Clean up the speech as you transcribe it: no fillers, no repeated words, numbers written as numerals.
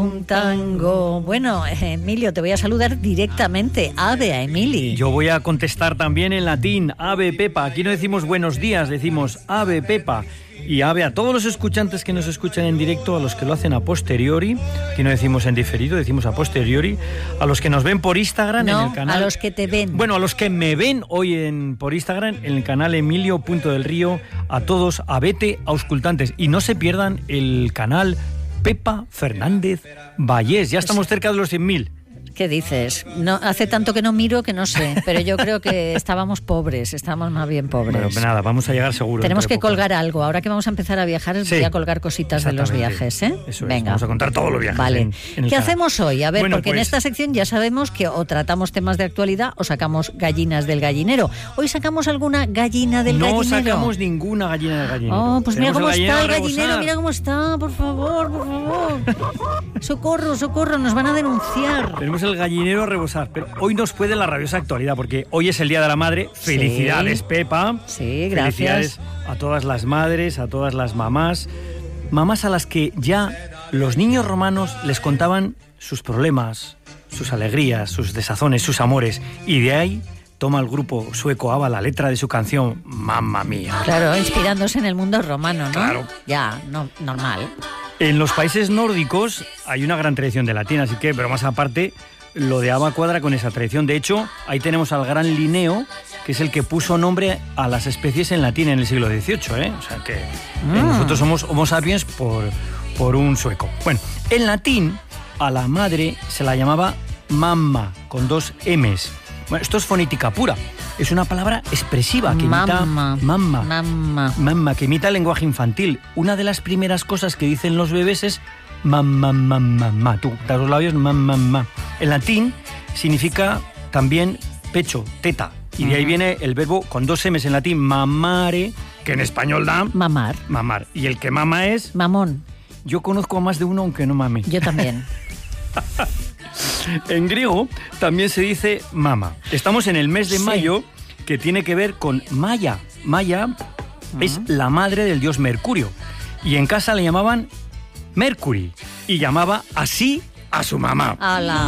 un tango. Bueno, Emilio, te voy a saludar directamente. Ave a Emili. Yo voy a contestar también en latín. Ave Pepa. Aquí no decimos buenos días, decimos Ave Pepa. Y ave a todos los escuchantes que nos escuchan en directo, a los que lo hacen a posteriori, aquí no decimos en diferido, decimos a posteriori, a los que nos ven por Instagram en el canal. A los que te ven. Bueno, a los que me ven hoy por Instagram, en el canal Emilio.delrío, a todos, a vete, auscultantes. Y no se pierdan el canal Pepa Fernández Vallés. Ya estamos cerca de los 100.000. ¿Qué dices? No, hace tanto que no miro que no sé, pero yo creo que estábamos más bien pobres. Bueno, pues nada, vamos a llegar seguro. Tenemos que colgar algo. Ahora que vamos a empezar a viajar, voy a colgar cositas de los viajes, ¿eh? Eso Venga. es, vamos a contar todos los viajes. Vale. En el ¿Qué canal hacemos hoy? A ver, bueno, porque en esta sección ya sabemos que o tratamos temas de actualidad o sacamos gallinas del gallinero. ¿Hoy sacamos alguna gallina del gallinero? No sacamos ninguna gallina del gallinero. Oh, pues mira cómo está el gallinero, rebosar. mira cómo está, por favor, por favor. Socorro, socorro, nos van a denunciar. Tenemos el gallinero a rebosar, pero hoy nos puede la rabiosa actualidad, porque hoy es el Día de la Madre. Felicidades, Sí. Pepa. Sí, gracias. Felicidades a todas las madres, a todas las mamás. Mamás a las que ya los niños romanos les contaban sus problemas, sus alegrías, sus desazones, sus amores. Y de ahí toma el grupo sueco ABBA la letra de su canción Mamma Mía. Claro, inspirándose en el mundo romano, ¿no? Claro. Ya, no, normal. En los países nórdicos hay una gran tradición de latín, así que, pero más aparte, lo de ABBA cuadra con esa tradición. De hecho, ahí tenemos al gran Linneo, que es el que puso nombre a las especies en latín en el siglo XVIII, ¿eh? O sea que nosotros somos Homo sapiens por un sueco. Bueno, en latín a la madre se la llamaba mamma, con 2 M's. Bueno, esto es fonética pura. Es una palabra expresiva que imita mamma, que imita el lenguaje infantil. Una de las primeras cosas que dicen los bebés es mamá. Tú das los labios mamá. En latín significa también pecho, teta. Y de ahí viene el verbo con 2 M's en latín, mamare, que en español da Mamar. mamar. Y el que mama es Mamón. Yo conozco a más de uno aunque no mame. Yo también. En griego también se dice mama. Estamos en el mes de mayo, que tiene que ver con Maya. Maya es la madre del dios Mercurio. Y en casa le llamaban Mercury. Y llamaba así a su mamá. ¡Hala!